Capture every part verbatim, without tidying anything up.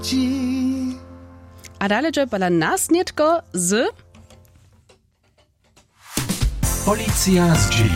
A dalej pala nasnitko z... Policja z G.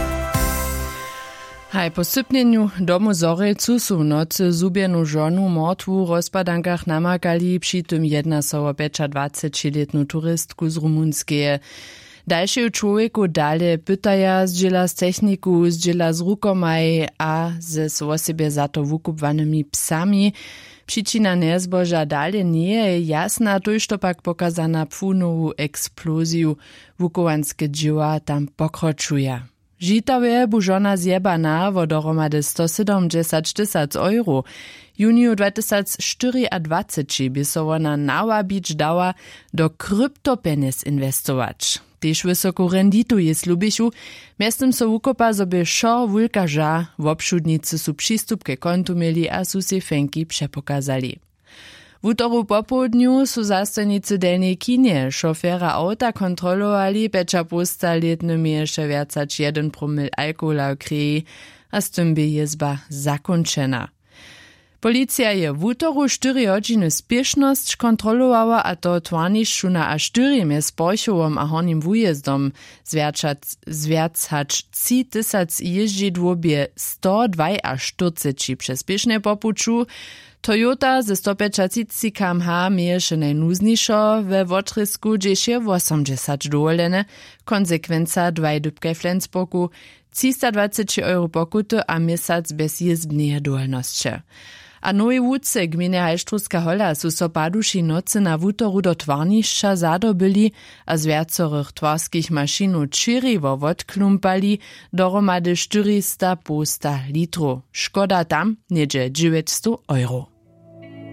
Haj, po sypnieniu domu Zorelcu su w nocy zubienu żonu mortwu w rozpadankach namakali, przy tym jedna so dwadzieścia-pięć-letną turystku z Rumunskeje. Dalszej człowieku dalej pytaja, zdziela z techniku, zdziela z rukomaj, a ze o siebie za to wykupwanymi psami. Przyczyna nezboża dalej nie je jasna, toż to pak pokazana pfunową eksploziju wukowanskie dzieła tam pokroczuje. Žitavé bu žona zjebana wo dohromady sto sedemdziesiąt tysięcy euro. Juniu dwa tysiące dwudziestocztery by so ona nawabić dała do kryptopenis inwestować. Tež wysoką renditu je slubišu, miestem so wukopa sobie šo wulka ža, w obszudnicy su przystup ke kontu mieli a su se fenki przepokazali. W utoru popołudniu su zastojnicy delnej kinie szofera auta kontrolowali, pecza pusta letny mieješe wiacać jeden promil alkohola w krwi, a z tym by jezba zakończena. Policja je w utoru cztery godziny spieszność kontrolowała, a to twarniszczu na a cztery mie z Porchowom a hornim wujezdom zwiercać trzy tysiące jeździ dwobie sto dwadzieścia przez spieszne popuczu. Toyota ze sto pięćdziesiąt kilometrów mieješe najnuzniszo, we wotrysku dziesie osiemdziesiąt dowolene, konsekwenca dwaj dybkaj Flensburgu, trzysta dwadzieścia euro pokuty a miesiąc bez jezdbneje dowolności. A nowy wódce gminy Halštruska Hola su so paduši nocy na wutoru do twarnišća zadobyli a z viacorych twarskich mašinu čirivo odklumpali dohromady czterysta litrów. Szkoda tam niedzie dziewięćset euro.